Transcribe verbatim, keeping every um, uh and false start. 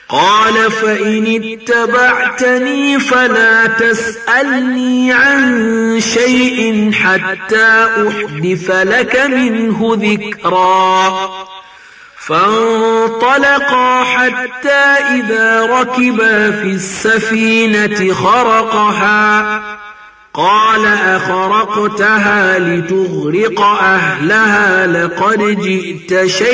قال فإن اتبعتني فلا تسألني عن شيء حتى أحدث لك منه ذكرا فانطلقا حتى إذا ركبا في السفينة خرقها قال أخرقتها لتغرق أهلها لقد جئت شيئا